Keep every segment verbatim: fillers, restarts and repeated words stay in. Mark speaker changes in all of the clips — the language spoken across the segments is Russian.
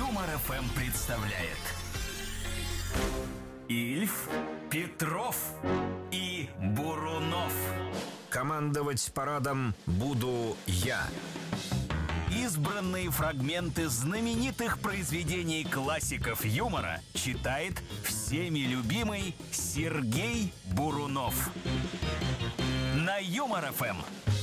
Speaker 1: Юмор эф эм представляет Ильф, Петров и Бурунов.
Speaker 2: Командовать парадом буду я.
Speaker 1: Избранные фрагменты знаменитых произведений классиков юмора читает всеми любимый Сергей Бурунов. На Юмор эф эм.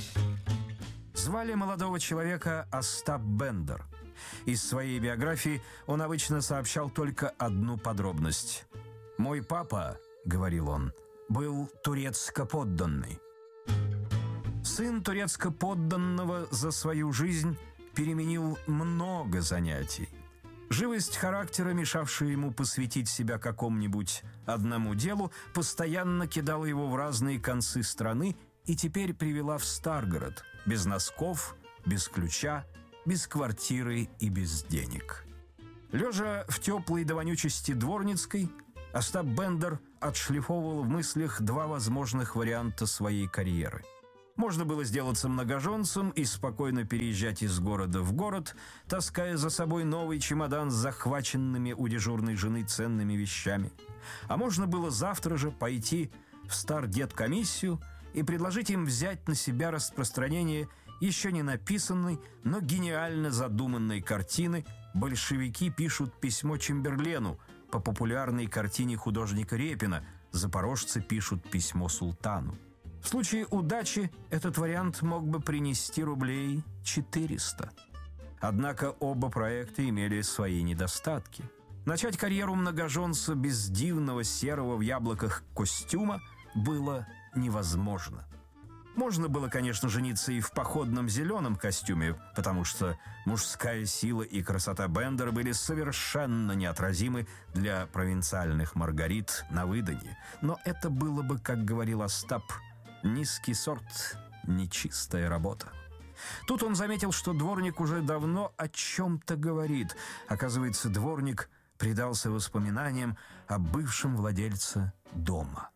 Speaker 2: Звали молодого человека Остап Бендер. Из своей биографии он обычно сообщал только одну подробность. «Мой папа, — говорил он, — был турецко-подданный». Сын турецко-подданного за свою жизнь переменил много занятий. Живость характера, мешавшая ему посвятить себя какому-нибудь одному делу, постоянно кидала его в разные концы страны и теперь привела в Старгород, без носков, без ключа, без квартиры и без денег. Лежа в теплой до вонючести Дворницкой, Остап Бендер отшлифовывал в мыслях два возможных варианта своей карьеры. Можно было сделаться многоженцем и спокойно переезжать из города в город, таская за собой новый чемодан с захваченными у дежурной жены ценными вещами. А можно было завтра же пойти в Стардеткомиссию и предложить им взять на себя распространение еще не написанной, но гениально задуманной картины «Большевики пишут письмо Чемберлену» по популярной картине художника Репина «Запорожцы пишут письмо султану». В случае удачи этот вариант мог бы принести рублей четыреста. Однако оба проекта имели свои недостатки. Начать карьеру многоженца без дивного серого в яблоках костюма было невозможно. Можно было, конечно, жениться и в походном зеленом костюме, потому что мужская сила и красота Бендера были совершенно неотразимы для провинциальных маргарит на выданье. Но это было бы, как говорил Остап, низкий сорт, нечистая работа. Тут он заметил, что дворник уже давно о чем-то говорит. Оказывается, дворник предался воспоминаниям о бывшем владельце дома.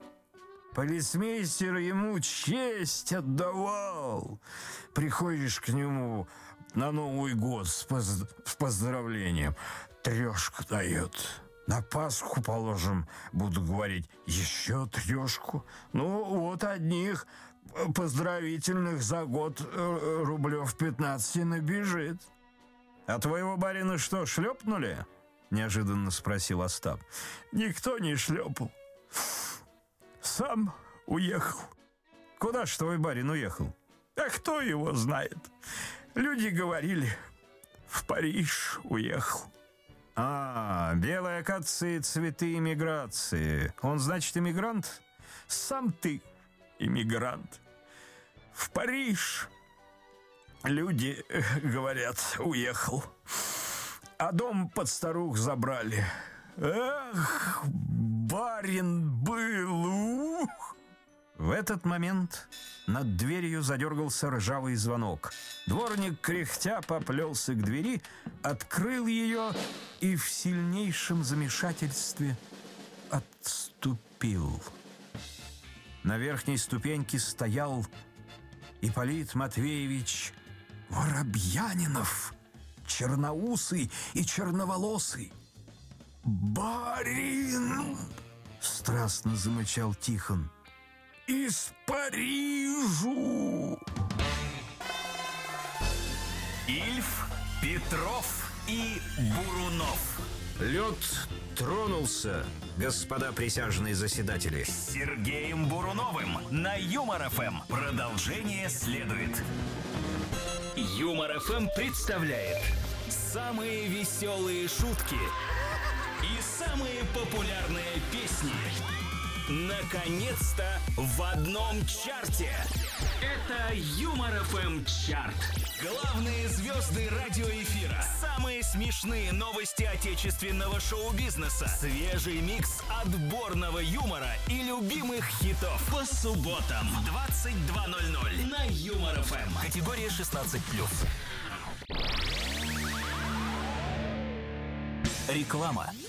Speaker 2: Полицмейстер ему честь отдавал. Приходишь к нему на Новый год с, поз... с поздравлением, трешку дает. На Пасху, положим, буду говорить, еще трешку. Ну, вот одних поздравительных за год э, рублев пятнадцать набежит. «А твоего барина что, шлепнули?» — неожиданно спросил Остап. «Никто не шлепал. Сам уехал». «Куда ж твой барин уехал?» «А кто его знает? Люди говорили, в Париж уехал». «А, белые акации, цветы эмиграции. Он, значит, эмигрант?» «Сам ты эмигрант. В Париж, люди, говорят, уехал. А дом под старух забрали. Эх, барин был, ух!» В этот момент над дверью задергался ржавый звонок. Дворник, кряхтя, поплелся к двери, открыл ее и в сильнейшем замешательстве отступил. На верхней ступеньке стоял Ипполит Матвеевич Воробьянинов, черноусый и черноволосый. «Барин!» — страстно замычал Тихон. «Из Парижу!»
Speaker 1: Ильф, Петров и Бурунов.
Speaker 2: Лед тронулся, господа присяжные заседатели.
Speaker 1: С Сергеем Буруновым на Юмор эф эм. Продолжение следует. Юмор эф эм представляет самые веселые шутки и самые популярные песни. Наконец-то в одном чарте. Это Юмор эф эм чарт. Главные звезды радиоэфира. Самые смешные новости отечественного шоу-бизнеса. Свежий микс отборного юмора и любимых хитов. По субботам в двадцать два ноль ноль на Юмор эф эм. Категория шестнадцать плюс. Реклама.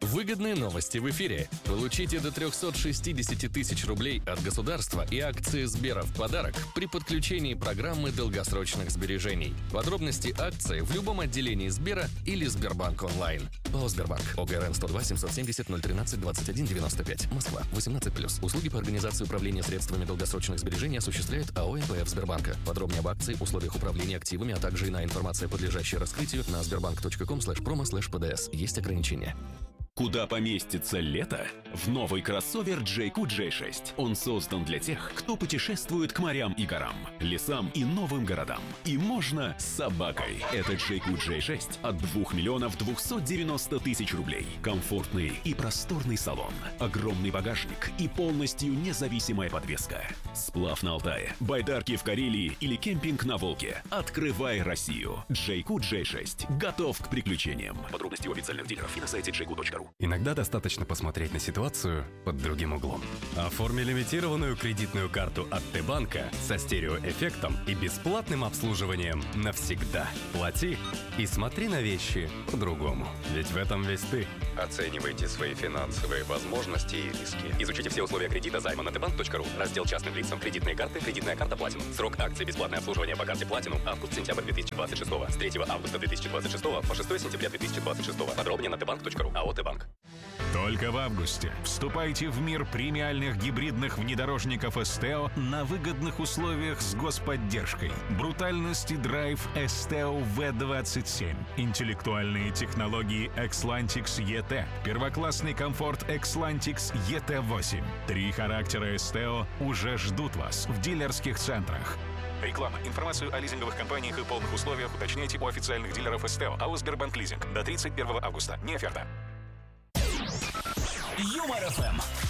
Speaker 3: Выгодные новости в эфире. Получите до триста шестьдесят тысяч рублей от государства и акции Сбера в подарок при подключении программы долгосрочных сбережений. Подробности акции в любом отделении Сбера или Сбербанк онлайн. ПАО «Сбербанк». ОГРН сто два семьсот семьдесят ноль тринадцать двадцать один девяносто пять. Москва. восемнадцать плюс. Услуги по организации управления средствами долгосрочных сбережений осуществляет АО «эн пэ эф Сбербанка». Подробнее об акции, условиях управления активами, а также иная информация, подлежащая раскрытию, на сбербанк точка ком слэш промо слэш пэ дэ эс. Есть ограничения.
Speaker 1: Куда поместится лето? В новый кроссовер джей кью джей шесть. Он создан для тех, кто путешествует к морям и горам, лесам и новым городам. И можно с собакой. Это джей кью джей шесть от двух миллионов двухсот девяноста тысяч рублей. Комфортный и просторный салон, огромный багажник и полностью независимая подвеска. Сплав на Алтае, байдарки в Карелии или кемпинг на Волге. Открывай Россию. джей кью джей шесть. Готов к приключениям. Подробности у официальных дилеров и на сайте джей кью точка ру.
Speaker 4: Иногда достаточно посмотреть на ситуацию под другим углом. Оформи лимитированную кредитную карту от Т-банка со стереоэффектом и бесплатным обслуживанием навсегда. Плати и смотри на вещи по-другому. Ведь в этом весь ты.
Speaker 5: Оценивайте свои финансовые возможности и риски. Изучите все условия кредита займа на тэ банк точка ру. Раздел частным лицам. Кредитные карты. Кредитная карта Platinum. Срок акции бесплатное обслуживание по карте Platinum. Август-сентябрь две тысячи двадцать шестого. С третьего августа две тысячи двадцать шестого по шестое сентября две тысячи двадцать шестого. Подробнее на тэ банк точка ру. АО «Т-банк».
Speaker 6: Только в августе вступайте в мир премиальных гибридных внедорожников Esteo на выгодных условиях с господдержкой. Брутальность и драйв Esteo ви двадцать семь. Интеллектуальные технологии Xlantix и ти. Первоклассный комфорт Xlantix и ти восемь. Три характера Esteo уже ждут вас в дилерских центрах. Реклама. Информацию о лизинговых компаниях и полных условиях уточняйте у официальных дилеров Esteo. АО «Сбербанк Лизинг». До тридцать первого августа. Не оферта.
Speaker 1: Юмор эф эм.